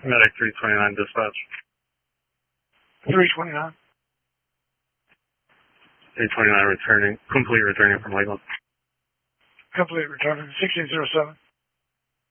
Medic 329 dispatch. 329. 329 returning, complete returning from Lakeland. Complete returning, 1607.